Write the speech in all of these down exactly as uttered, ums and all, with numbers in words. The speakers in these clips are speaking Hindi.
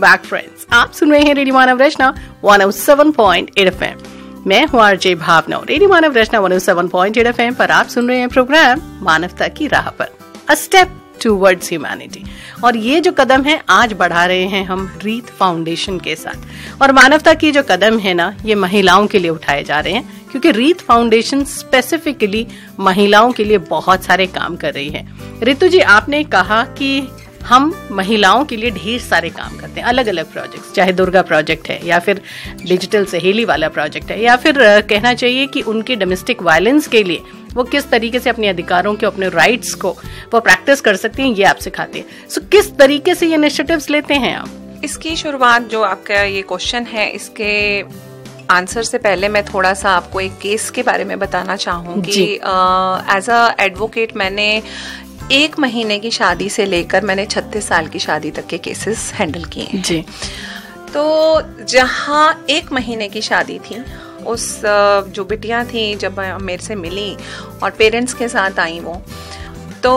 बैक फ्रेंड्स, आप सुन रहे हैं रेडियो मानव रचना one O seven point eight F M. मैं हूँ आरजे भावना। रेडियो मानव रचना one O seven point eight F M पर आप सुन रहे हैं प्रोग्राम मानवता की राह पर, अ स्टेप टूवर्ड्स ह्यूमैनिटी। और ये जो कदम है आज बढ़ा रहे हैं हम रीत फाउंडेशन के साथ। और मानवता की जो कदम है ना, ये महिलाओं के लिए उठाए जा रहे हैं, क्योंकि रीत फाउंडेशन स्पेसिफिकली महिलाओं के लिए बहुत सारे काम कर रही है। रितु जी, आपने कहा कि हम महिलाओं के लिए ढेर सारे काम करते हैं, अलग अलग प्रोजेक्ट्स, चाहे दुर्गा प्रोजेक्ट है या फिर डिजिटल सहेली वाला प्रोजेक्ट है, या फिर कहना चाहिए कि उनके डोमेस्टिक वायलेंस के लिए वो किस तरीके से अपने अधिकारों के, अपने राइट्स को वो प्रैक्टिस कर सकती हैं, ये आप सिखाते हैं। सो किस तरीके से ये इनिशिएटिव्स लेते हैं आप? इसकी शुरुआत, जो आपका ये क्वेश्चन है, इसके आंसर से पहले मैं थोड़ा सा आपको एक केस के बारे में बताना चाहूँगी। एज अ एडवोकेट मैंने एक महीने की शादी से लेकर मैंने छत्तीस साल की शादी तक के केसेस हैंडल किए हैं जी। तो जहाँ एक महीने की शादी थी, उस जो बिटियां थी जब मेरे से मिली और पेरेंट्स के साथ आई वो, तो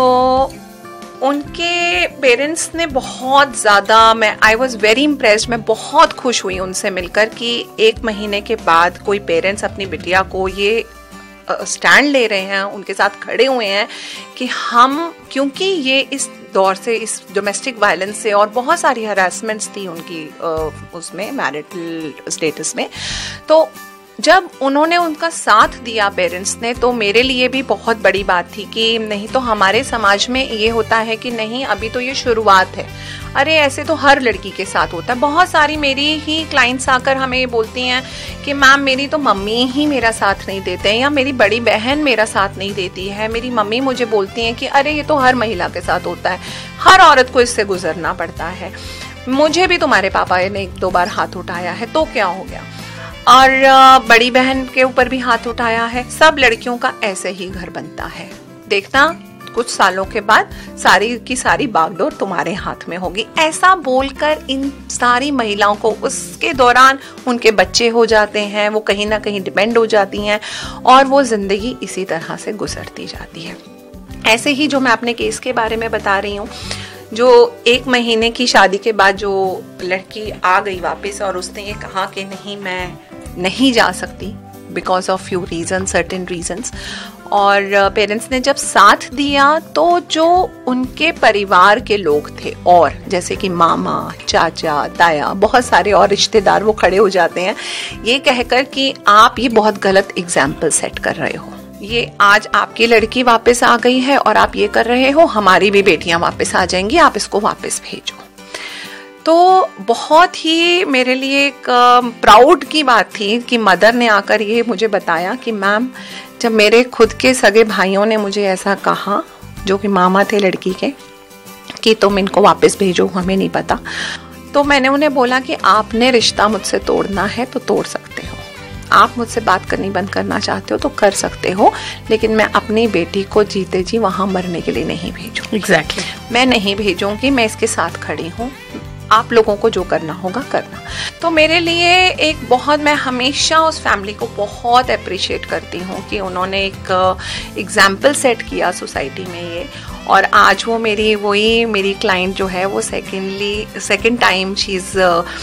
उनके पेरेंट्स ने बहुत ज़्यादा, मैं आई वॉज वेरी इम्प्रेस्ड, मैं बहुत खुश हुई उनसे मिलकर कि एक महीने के बाद कोई पेरेंट्स अपनी बिटिया को ये स्टैंड ले रहे हैं, उनके साथ खड़े हुए हैं कि हम, क्योंकि ये इस दौर से, इस डोमेस्टिक वायलेंस से और बहुत सारी हरासमेंट्स थी उनकी उसमें, मैरिटल स्टेटस में, तो जब उन्होंने उनका साथ दिया पेरेंट्स ने, तो मेरे लिए भी बहुत बड़ी बात थी कि नहीं तो हमारे समाज में ये होता है कि नहीं, अभी तो ये शुरुआत है, अरे ऐसे तो हर लड़की के साथ होता है। बहुत सारी मेरी ही क्लाइंट्स आकर हमें ये बोलती हैं कि मैम मेरी तो मम्मी ही मेरा साथ नहीं देते हैं, या मेरी बड़ी बहन मेरा साथ नहीं देती है, मेरी मम्मी मुझे बोलती हैं कि अरे ये तो हर महिला के साथ होता है, हर औरत को इससे गुजरना पड़ता है, मुझे भी तुम्हारे पापा ने एक दो बार हाथ उठाया है तो क्या हो गया, और बड़ी बहन के ऊपर भी हाथ उठाया है, सब लड़कियों का ऐसे ही घर बनता है, देखना कुछ सालों के बाद सारी की सारी बागडोर तुम्हारे हाथ में होगी। ऐसा बोलकर इन सारी महिलाओं को, उसके दौरान उनके बच्चे हो जाते हैं, वो कहीं ना कहीं डिपेंड हो जाती हैं और वो जिंदगी इसी तरह से गुजरती जाती है। ऐसे ही जो मैं अपने केस के बारे में बता रही हूँ, जो एक महीने की शादी के बाद जो लड़की आ गई वापस और उसने ये कहा कि नहीं, मैं नहीं जा सकती because of few reason, certain regions, और पेरेंट्स ने जब साथ दिया तो जो उनके परिवार के लोग थे, और जैसे कि मामा, चाचा, ताया, बहुत सारे और रिश्तेदार, वो खड़े हो जाते हैं ये कहकर कि आप ये बहुत गलत एग्जाम्पल सेट कर रहे हो, ये आज आपकी लड़की वापस आ गई है और आप ये कर रहे हो, हमारी भी बेटियां वापस आ जाएंगी, आप इसको वापस भेजो। तो बहुत ही मेरे लिए एक प्राउड की बात थी कि मदर ने आकर ये मुझे बताया कि मैम, जब मेरे खुद के सगे भाइयों ने मुझे ऐसा कहा, जो कि मामा थे लड़की के, कि तुम इनको वापस भेजो, हमें नहीं पता, तो मैंने उन्हें बोला कि आपने रिश्ता मुझसे तोड़ना है तो तोड़ सकते हो, आप मुझसे बात करनी बंद करना चाहते हो तो कर सकते हो, लेकिन मैं अपनी बेटी को जीते जी वहां मरने के लिए नहीं भेजूंगी। Exactly exactly. मैं नहीं भेजूंगी, मैं इसके साथ खड़ी हूँ, आप लोगों को जो करना होगा करना। तो मेरे लिए एक बहुत, मैं हमेशा उस फैमिली को बहुत अप्रिशिएट करती हूँ कि उन्होंने एक एग्जाम्पल सेट किया सोसाइटी में ये, और आज वो मेरी वही मेरी क्लाइंट जो है वो secondly second time she is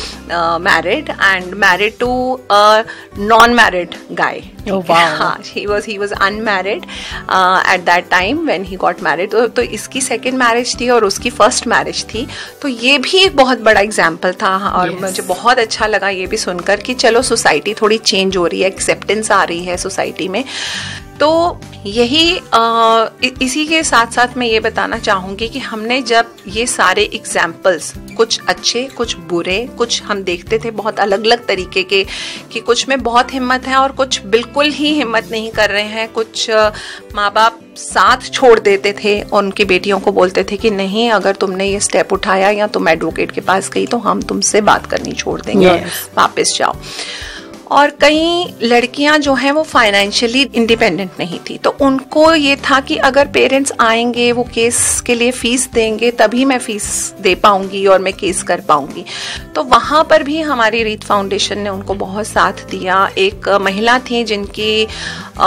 married and married to a non married गाय। हाँ, he was he was unmarried uh, at that time when he got married. तो, तो इसकी सेकेंड मैरिज थी और उसकी फर्स्ट मैरिज थी, तो ये भी एक बहुत बड़ा एग्जाम्पल था। और yes. मुझे बहुत अच्छा लगा ये भी सुनकर कि चलो सोसाइटी थोड़ी चेंज हो रही है, एक्सेप्टेंस आ रही है सोसाइटी में। तो यही आ, इसी के साथ साथ मैं ये बताना चाहूँगी कि हमने जब ये सारे एग्जाम्पल्स, कुछ अच्छे कुछ बुरे, कुछ हम देखते थे बहुत अलग अलग तरीके के, कि कुछ में बहुत हिम्मत है और कुछ बिल्कुल ही हिम्मत नहीं कर रहे हैं, कुछ माँ बाप साथ छोड़ देते थे और उनकी बेटियों को बोलते थे कि नहीं, अगर तुमने ये स्टेप उठाया या तुम एडवोकेट के पास गई तो हम तुमसे बात करनी छोड़ देंगे, yes. वापस जाओ। और कई लड़कियां जो हैं वो फाइनेंशियली इंडिपेंडेंट नहीं थी, तो उनको ये था कि अगर पेरेंट्स आएंगे, वो केस के लिए फीस देंगे, तभी मैं फीस दे पाऊंगी और मैं केस कर पाऊंगी। तो वहाँ पर भी हमारी रीत फाउंडेशन ने उनको बहुत साथ दिया। एक महिला थी जिनकी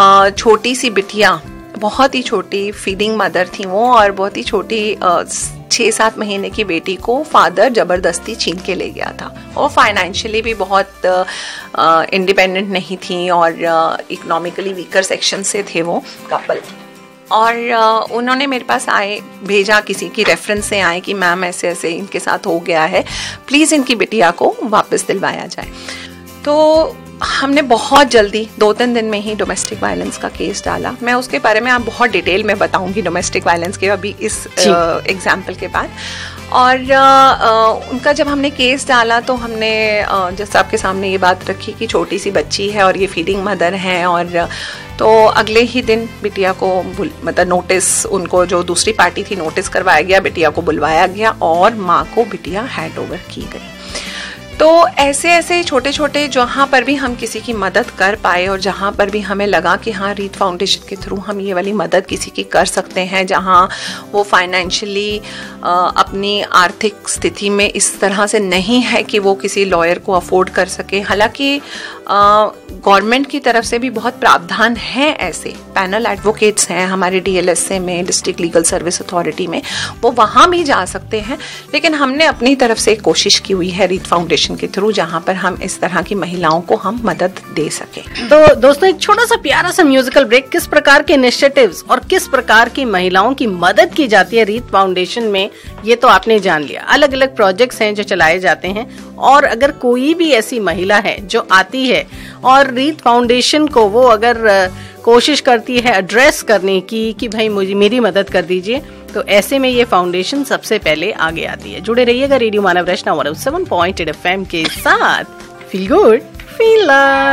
छोटी सी बिटिया, बहुत ही छोटी, फीडिंग मदर थी वो, और बहुत ही छोटी छः सात महीने की बेटी को फादर जबरदस्ती छीन के ले गया था, और फाइनेंशियली भी बहुत इंडिपेंडेंट नहीं थी और इकोनॉमिकली वीकर सेक्शन से थे वो कपल। और uh, उन्होंने मेरे पास आए, भेजा किसी की रेफरेंस से आए कि मैम ऐसे ऐसे इनके साथ हो गया है, प्लीज़ इनकी बिटिया को वापस दिलवाया जाए। तो हमने बहुत जल्दी दो तीन दिन में ही डोमेस्टिक वायलेंस का केस डाला। मैं उसके बारे में आप बहुत डिटेल में बताऊंगी डोमेस्टिक वायलेंस के अभी इस एग्जाम्पल uh, के बाद। और uh, उनका जब हमने केस डाला तो हमने uh, जैसे आपके सामने ये बात रखी कि छोटी सी बच्ची है और ये फीडिंग मदर है, और तो अगले ही दिन बिटिया को मतलब नोटिस, उनको जो दूसरी पार्टी थी नोटिस करवाया गया, बिटिया को बुलवाया गया और माँ को बिटिया हैंड ओवर की गई। तो ऐसे ऐसे छोटे छोटे जहाँ पर भी हम किसी की मदद कर पाए और जहाँ पर भी हमें लगा कि हाँ रीत फाउंडेशन के थ्रू हम ये वाली मदद किसी की कर सकते हैं, जहाँ वो फाइनेंशियली अपनी आर्थिक स्थिति में इस तरह से नहीं है कि वो किसी लॉयर को अफोर्ड कर सके। हालांकि गवर्नमेंट की तरफ से भी बहुत प्रावधान है, ऐसे पैनल एडवोकेट्स हैं हमारे डीएलएसए में, डिस्ट्रिक्ट लीगल सर्विस अथॉरिटी में, वो वहाँ भी जा सकते हैं। लेकिन हमने अपनी तरफ से कोशिश की हुई है रीत फाउंडेशन के थ्रू, जहाँ पर हम इस तरह की महिलाओं को हम मदद दे सके। तो दोस्तों एक छोटा सा प्यारा सा म्यूजिकल ब्रेक। किस प्रकार के इनिशिएटिव्स और किस प्रकार की महिलाओं की मदद की जाती है रीत फाउंडेशन में, ये तो आपने जान लिया। अलग अलग प्रोजेक्ट्स हैं जो चलाए जाते हैं, और अगर कोई भी ऐसी महिला है जो आती है और रीत फाउंडेशन को वो अगर कोशिश करती है एड्रेस करने की कि भाई मुझे मेरी मदद कर दीजिए, तो ऐसे में ये फाउंडेशन सबसे पहले आगे आती है। जुड़े रहिएगा रेडियो मानव रचना one O seven point eight F M के साथ। Feel good feel love.